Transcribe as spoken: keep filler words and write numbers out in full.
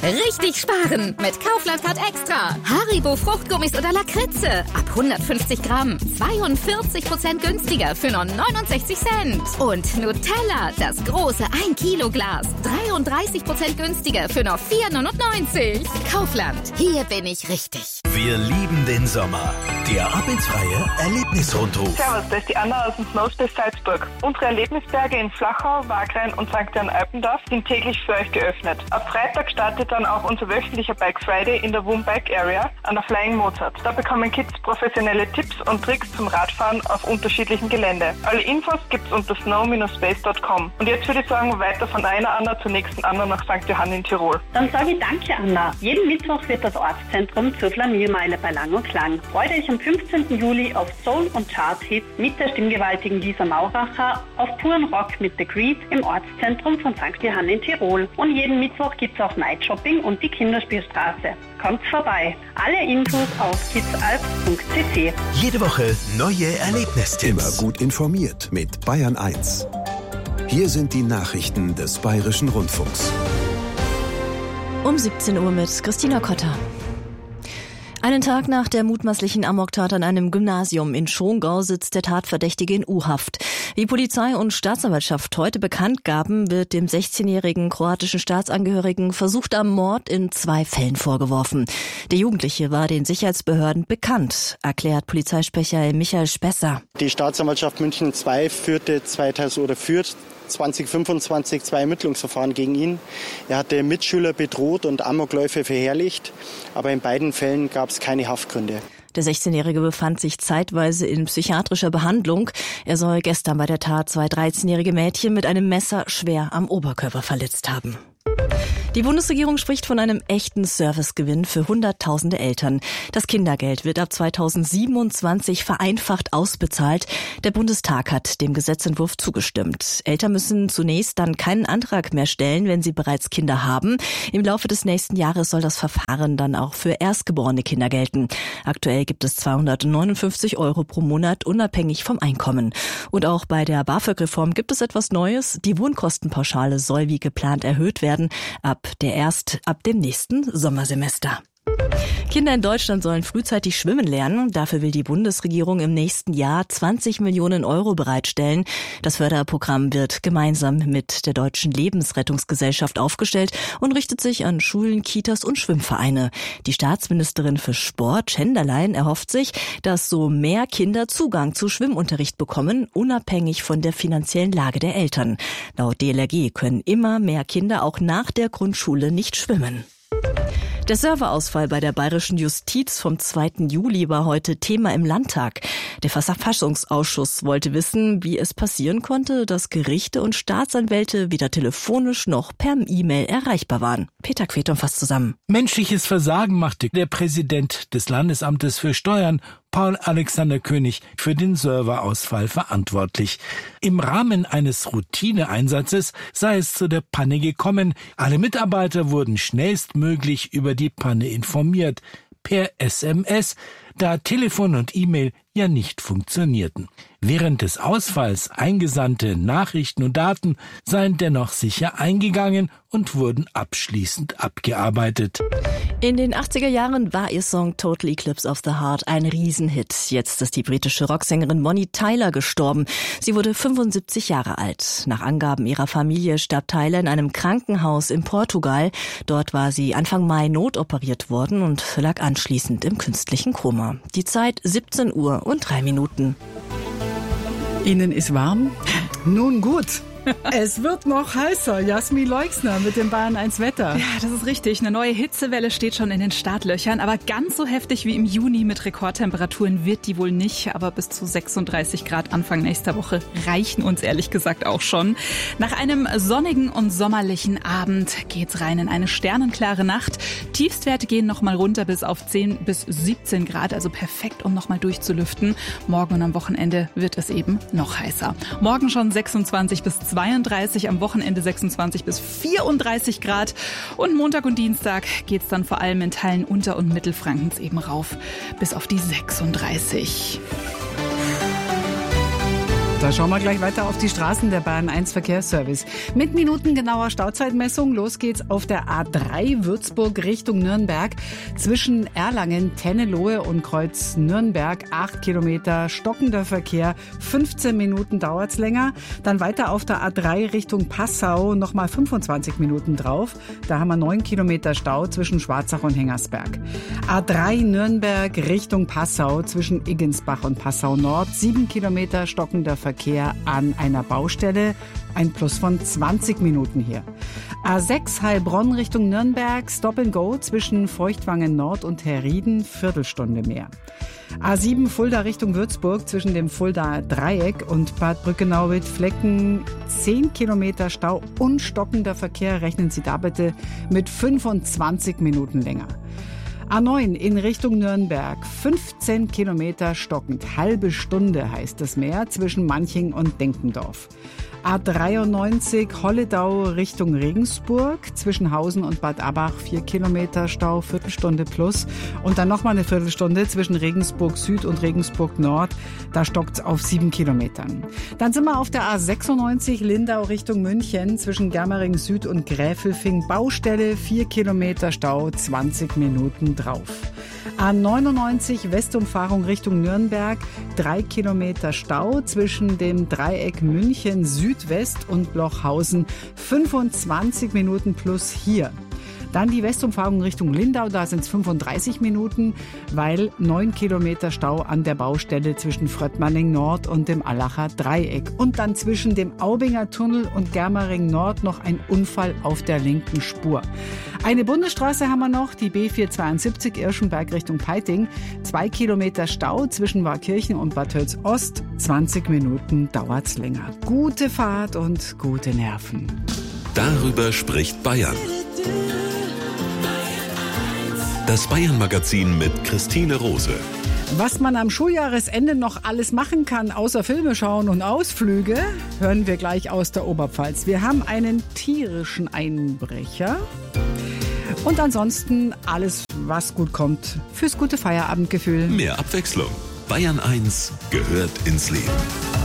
Richtig sparen mit Kaufland Card Extra. Haribo Fruchtgummis oder Lakritze. Ab hundertfünfzig Gramm. zweiundvierzig Prozent günstiger für nur neunundsechzig Cent. Und Nutella, das große ein Kilo Glas. dreiunddreißig Prozent günstiger für nur vier neunundneunzig. Kaufland, hier bin ich richtig. Wir lieben den Sommer. Der abendfreie Erlebnisrundruf. Servus, das ist die Anna aus dem Snowspace Salzburg. Unsere Erlebnisberge in Flachau, Wagrain und Sankt Jan Alpendorf sind täglich für euch geöffnet. Ab Freitag startet dann auch unser wöchentlicher Bike Friday in der Woom Bike Area an der Flying Mozart. Da bekommen Kids professionelle Tipps und Tricks zum Radfahren auf unterschiedlichem Gelände. Alle Infos gibt's unter snow space punkt com. Und jetzt würde ich sagen, weiter von einer Anna zur nächsten Anna nach Sankt Johann in Tirol. Dann sage ich danke, Anna. Jeden Mittwoch wird das Ortszentrum zur Flaniermeile bei Lang und Klang. Freut euch am fünfzehnten Juli auf Soul und Chart-Hits mit der stimmgewaltigen Lisa Mauracher, auf puren Rock mit The Creed im Ortszentrum von Sankt Johann in Tirol. Und jeden Mittwoch gibt's auch Night Shopping und die Kinderspielstraße. Kommt vorbei. Alle Infos auf kidsalp punkt c c. Jede Woche neue Erlebnistipps. Immer gut informiert mit Bayern eins. Hier sind die Nachrichten des Bayerischen Rundfunks. Um siebzehn Uhr mit Christina Kotter. Einen Tag nach der mutmaßlichen Amoktat an einem Gymnasium in Schongau sitzt der Tatverdächtige in U-Haft. Wie Polizei und Staatsanwaltschaft heute bekannt gaben, wird dem sechzehnjährigen kroatischen Staatsangehörigen versuchter Mord in zwei Fällen vorgeworfen. Der Jugendliche war den Sicherheitsbehörden bekannt, erklärt Polizeisprecher Michael Spesser. Die Staatsanwaltschaft München zwei führte zweitausend oder führt zwanzig fünfundzwanzig zwei Ermittlungsverfahren gegen ihn. Er hatte Mitschüler bedroht und Amokläufe verherrlicht, aber in beiden Fällen gab es keine Haftgründe. Der sechzehnjährige befand sich zeitweise in psychiatrischer Behandlung. Er soll gestern bei der Tat zwei dreizehnjährige Mädchen mit einem Messer schwer am Oberkörper verletzt haben. Die Bundesregierung spricht von einem echten Servicegewinn für hunderttausende Eltern. Das Kindergeld wird ab zweitausendsiebenundzwanzig vereinfacht ausbezahlt. Der Bundestag hat dem Gesetzentwurf zugestimmt. Eltern müssen zunächst dann keinen Antrag mehr stellen, wenn sie bereits Kinder haben. Im Laufe des nächsten Jahres soll das Verfahren dann auch für erstgeborene Kinder gelten. Aktuell gibt es zweihundertneunundfünfzig Euro pro Monat, unabhängig vom Einkommen. Und auch bei der BAföG-Reform gibt es etwas Neues. Die Wohnkostenpauschale soll wie geplant erhöht werden. Ab der erst ab dem nächsten Sommersemester. Kinder in Deutschland sollen frühzeitig schwimmen lernen. Dafür will die Bundesregierung im nächsten Jahr zwanzig Millionen Euro bereitstellen. Das Förderprogramm wird gemeinsam mit der Deutschen Lebensrettungsgesellschaft aufgestellt und richtet sich an Schulen, Kitas und Schwimmvereine. Die Staatsministerin für Sport, Schenderlein, erhofft sich, dass so mehr Kinder Zugang zu Schwimmunterricht bekommen, unabhängig von der finanziellen Lage der Eltern. Laut D L R G können immer mehr Kinder auch nach der Grundschule nicht schwimmen. Der Serverausfall bei der bayerischen Justiz vom zweiten Juli war heute Thema im Landtag. Der Verfassungsausschuss wollte wissen, wie es passieren konnte, dass Gerichte und Staatsanwälte weder telefonisch noch per E-Mail erreichbar waren. Peter Queton fasst zusammen. Menschliches Versagen machte der Präsident des Landesamtes für Steuern, Paul Alexander König, für den Serverausfall verantwortlich. Im Rahmen eines Routineeinsatzes sei es zu der Panne gekommen. Alle Mitarbeiter wurden schnellstmöglich über die Panne informiert, per S M S, da Telefon und E-Mail ja nicht funktionierten. Während des Ausfalls eingesandte Nachrichten und Daten seien dennoch sicher eingegangen und wurden abschließend abgearbeitet. In den achtziger Jahren war ihr Song Total Eclipse of the Heart ein Riesenhit. Jetzt ist die britische Rocksängerin Bonnie Tyler gestorben. Sie wurde fünfundsiebzig Jahre alt. Nach Angaben ihrer Familie starb Tyler in einem Krankenhaus in Portugal. Dort war sie Anfang Mai notoperiert worden und lag anschließend im künstlichen Koma. Die Zeit siebzehn Uhr und drei Minuten. Ihnen ist warm? Nun gut. Es wird noch heißer. Jasmin Leixner mit dem Bayern eins Wetter. Ja, das ist richtig. Eine neue Hitzewelle steht schon in den Startlöchern. Aber ganz so heftig wie im Juni mit Rekordtemperaturen wird die wohl nicht. Aber bis zu sechsunddreißig Grad Anfang nächster Woche reichen uns ehrlich gesagt auch schon. Nach einem sonnigen und sommerlichen Abend geht's rein in eine sternenklare Nacht. Tiefstwerte gehen nochmal runter bis auf zehn bis siebzehn Grad. Also perfekt, um nochmal durchzulüften. Morgen und am Wochenende wird es eben noch heißer. Morgen schon sechsundzwanzig bis zweiunddreißig, am Wochenende sechsundzwanzig bis vierunddreißig Grad. Und Montag und Dienstag geht's dann vor allem in Teilen Unter- und Mittelfrankens eben rauf bis auf die sechsunddreißig. Da schauen wir gleich weiter auf die Straßen der Bayern eins Verkehrsservice. Mit minutengenauer Stauzeitmessung. Los geht's auf der A drei Würzburg Richtung Nürnberg. Zwischen Erlangen, Tennelohe und Kreuz Nürnberg acht Kilometer stockender Verkehr. fünfzehn Minuten dauert's länger. Dann weiter auf der A drei Richtung Passau nochmal fünfundzwanzig Minuten drauf. Da haben wir neun Kilometer Stau zwischen Schwarzach und Hengersberg. A drei Nürnberg Richtung Passau zwischen Iggensbach und Passau Nord. sieben Kilometer stockender Verkehr. Verkehr an einer Baustelle, ein Plus von zwanzig Minuten hier. A sechs Heilbronn Richtung Nürnberg, Stop and Go zwischen Feuchtwangen Nord und Herrieden, Viertelstunde mehr. A sieben Fulda Richtung Würzburg zwischen dem Fulda Dreieck und Bad Brückenau-Wittflecken, zehn Kilometer Stau und stockender Verkehr, rechnen Sie da bitte mit fünfundzwanzig Minuten länger. A neun in Richtung Nürnberg, fünfzehn Kilometer stockend, halbe Stunde heißt es mehr, zwischen Manching und Denkendorf. A dreiundneunzig Holledau Richtung Regensburg, zwischen Hausen und Bad Abbach, vier Kilometer Stau, Viertelstunde plus. Und dann nochmal eine Viertelstunde zwischen Regensburg Süd und Regensburg Nord, da stockt's auf sieben Kilometern. Dann sind wir auf der A sechsundneunzig Lindau Richtung München, zwischen Germering Süd und Gräfelfing, Baustelle, vier Kilometer Stau, zwanzig Minuten drauf. A neunundneunzig Westumfahrung Richtung Nürnberg, drei Kilometer Stau zwischen dem Dreieck München Südwest und Blochhausen, fünfundzwanzig Minuten plus hier. Dann die Westumfahrung Richtung Lindau, da sind es fünfunddreißig Minuten, weil neun Kilometer Stau an der Baustelle zwischen Fröttmanning Nord und dem Allacher Dreieck. Und dann zwischen dem Aubinger Tunnel und Germering Nord noch ein Unfall auf der linken Spur. Eine Bundesstraße haben wir noch, die B vierhundertzweiundsiebzig Irschenberg Richtung Peiting. Zwei Kilometer Stau zwischen Warkirchen und Bad Tölz Ost, zwanzig Minuten dauert's länger. Gute Fahrt und gute Nerven. Darüber spricht Bayern. Das Bayern-Magazin mit Christine Rose. Was man am Schuljahresende noch alles machen kann, außer Filme schauen und Ausflüge, hören wir gleich aus der Oberpfalz. Wir haben einen tierischen Einbrecher und ansonsten alles, was gut kommt, fürs gute Feierabendgefühl. Mehr Abwechslung. Bayern eins gehört ins Leben.